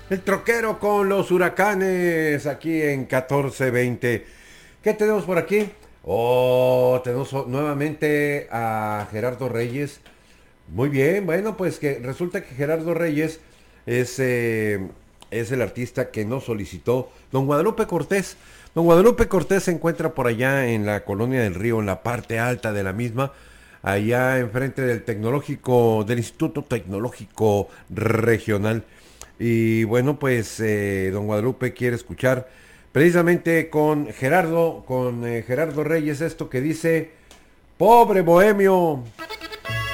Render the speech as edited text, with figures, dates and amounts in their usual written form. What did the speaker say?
El troquero con los huracanes aquí en 1420. ¿Qué tenemos por aquí? Oh, tenemos nuevamente a Gerardo Reyes. Muy bien, bueno, pues que resulta que Gerardo Reyes es, eh, es el artista que nos solicitó don Guadalupe Cortés. Don Guadalupe Cortés se encuentra por allá en la Colonia del Río, en la parte alta de la misma, allá enfrente del tecnológico, del Instituto Tecnológico Regional. Y bueno, pues don Guadalupe quiere escuchar precisamente con Gerardo Reyes esto que dice, pobre bohemio,